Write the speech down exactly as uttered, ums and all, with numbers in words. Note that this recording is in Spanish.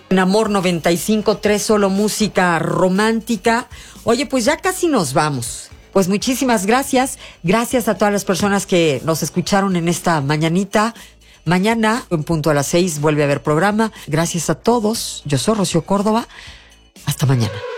En Amor noventa y cinco punto tres, solo música romántica. Oye, pues ya casi nos vamos. Pues muchísimas gracias. Gracias a todas las personas que nos escucharon en esta mañanita. Mañana, en punto a las seis, vuelve a haber programa. Gracias a todos. Yo soy Rocío Córdoba. Hasta mañana.